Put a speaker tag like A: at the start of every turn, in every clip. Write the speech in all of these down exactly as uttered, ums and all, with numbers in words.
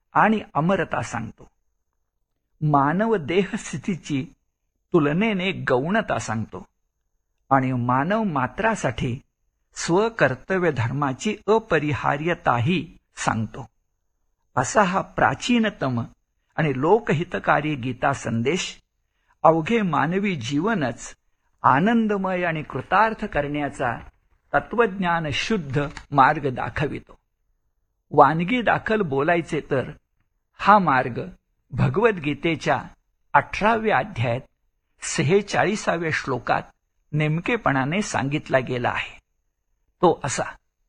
A: आणि अमरता सांगतो. मानव देहस्थितीची तुलनेने गौणता सांगतो आणि मानव मात्रासाठी स्वकर्तव्य धर्माची अपरिहार्यताही सांगतो. असा हा प्राचीनतम आणि लोकहितकारी गीता संदेश अवघे मानवी जीवनच आनंदमय आणि कृतार्थ करण्याचा तत्वज्ञान शुद्ध मार्ग दाखवितो. वानगी दाखल बोलायचे तर हा मार्ग भगवद्गीतेच्या अठराव्या अध्यायात सेहेचाळीसाव्या श्लोकात नेमकेपणाने सांगितला गेला आहे. तो असा: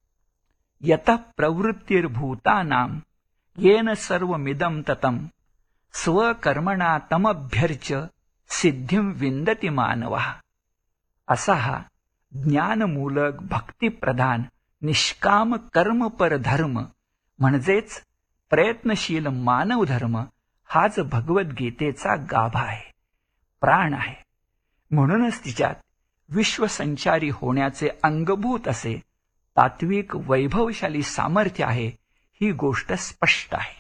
A: यतः प्रवृत्तिर्भूतानां येन सर्वमिदं ततं स्वकर्मणा तमभ्यर्च्य सिद्धिं विंदति मानवः. असा हा ज्ञानमूलक भक्तिप्रधान निष्काम कर्मपर धर्म म्हणजेच प्रयत्नशील मानव धर्म हाच भगवद्गीतेचा गाभा आहे, प्राण आहे. म्हणूनच तिच्यात विश्वसंचारी होण्याचे अंगभूत असे तात्विक वैभवशाली सामर्थ्य आहे, ही गोष्ट स्पष्ट आहे.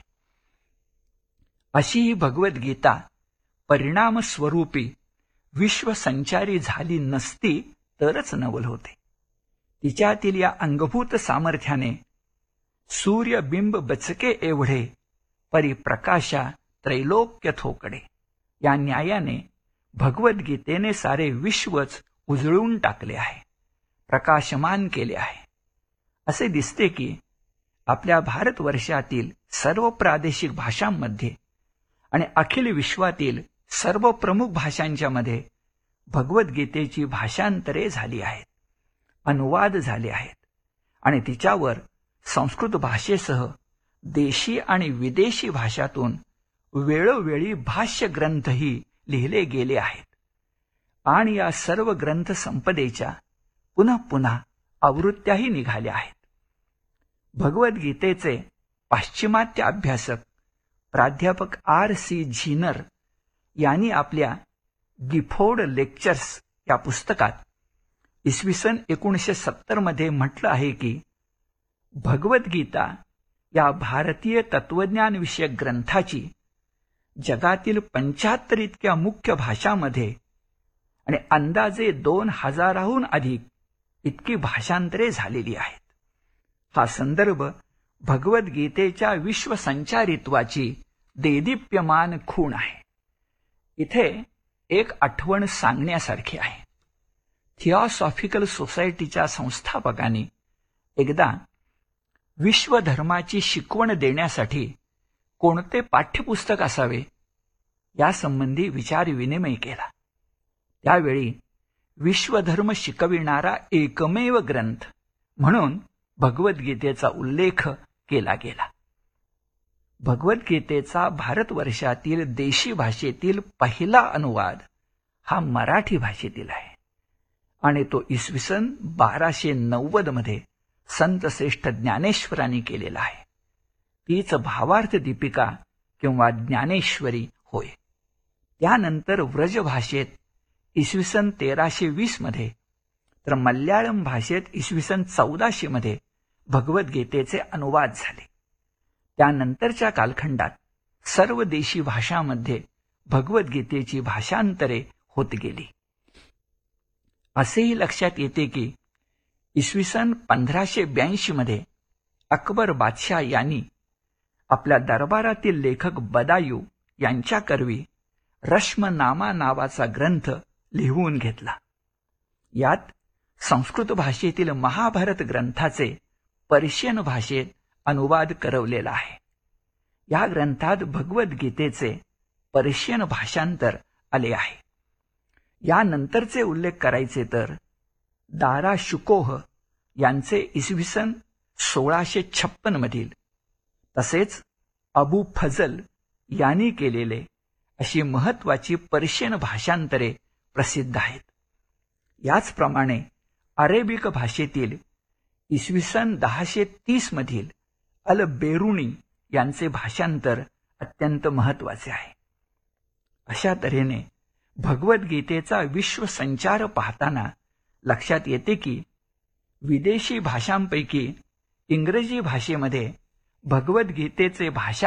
A: अशी ही भगवद्गीता परिणामस्वरूपी विश्वसंचारी झाली नसती तरच नवल होते. तिच्यातील या अंगभूत सामर्थ्याने सूर्यबिंब बचके एवढे परिप्रकाशा त्रैलोक्य थोकडे या न्यायाने भगवद्गीतेने सारे विश्वच उजळून टाकले आहे, प्रकाशमान केले आहे. असे दिसते की आपल्या भारतवर्षातील सर्व प्रादेशिक भाषांमध्ये आणि अखिल विश्वातील सर्व प्रमुख भाषांच्या मध्ये भगवद्गीतेची भाषांतरे झाली आहेत, अनुवाद झाले आहेत आणि तिच्यावर संस्कृत भाषेसह देशी आणि विदेशी भाषातून वेळोवेळी भाष्य ग्रंथही लिहिले गेले आहेत. आणि या सर्व ग्रंथ संपदेच्या पुन्हा पुन्हा आवृत्त्याही निघाल्या आहेत. भगवद्गीतेचे पाश्चिमात्य अभ्यासक प्राध्यापक आर सी झिनर यांनी आपल्या गिफोर्ड लेक्चर्स या पुस्तकात इसवी सन एकोणीसशे सत्तर मध्ये म्हटलं आहे की भगवद्गीता या भारतीय तत्वज्ञान विषयक ग्रंथाची जगातील पंच्याहत्तर इतक्या मुख्य भाषांमध्ये आणि अंदाजे दोन हजाराहून अधिक इतकी भाषांतरे झालेली आहेत. हा संदर्भ भगवद्गीतेच्या विश्वसंचारित्वाची देदीप्यमान खूण आहे. इथे एक आठवण सांगण्यासारखी आहे. थिऑसॉफिकल सोसायटीच्या संस्थापकांनी एकदा विश्वधर्माची शिकवण देण्यासाठी कोणते पाठ्यपुस्तक असावे यासंबंधी विचारविनिमय केला. त्यावेळी विश्वधर्म शिकविणारा एकमेव ग्रंथ म्हणून भगवद्गीतेचा उल्लेख केला गेला. भगवद्गीतेचा भारतवर्षातील देशी भाषेतील पहिला अनुवाद हा मराठी भाषेतील आहे आणि तो इसवी सन बाराशे नव्वद मध्ये संत श्रेष्ठ ज्ञानेश्वरांनी केलेला आहे. तीच भावार्थ दीपिका किंवा ज्ञानेश्वरी होय. त्यानंतर व्रज भाषेत इसवी सन तेराशे वीस मध्ये तर मल्याळम भाषेत इसवी सन चौदाशे मध्ये भगवद्गीतेचे अनुवाद झाले. त्यानंतरच्या कालखंडात सर्व देशी भाषांमध्ये भगवद्गीतेची भाषांतरे होत गेली. असेही लक्षात येते की इसवी सन पंधराशे ब्याऐंशी मध्ये अकबर बादशाह यांनी आपल्या दरबारातील लेखक बदायू यांच्याकरवी रश्मनामा नावाचा ग्रंथ लिहून घेतला. यात संस्कृत भाषेतील महाभारत ग्रंथाचे पर्शियन भाषेत अनुवाद करवलेला आहे. या ग्रंथात भगवद्गीतेचे पर्शियन भाषांतर आले आहे. यानंतरचे उल्लेख करायचे तर दारा शुकोह यांचे इसवी सन सोळाशे छप्पन मधील तसेच अबू फजल यांनी केलेले अशी महत्वाची पर्शियन भाषांतरे प्रसिद्ध आहेत. याचप्रमाणे अरेबिक भाषेतील इसवी सन दहाशे तीस मधील अल बेरुणी यांचे भाषांतर अत्यंत महत्वाचे आहे. अशा तऱ्हेने भगवद्गीतेचा विश्वसंचार पाहताना लक्षात येते की विदेशी भाषांपैकी इंग्रजी भाषेमध्ये भगवद्गीतेचे भाषा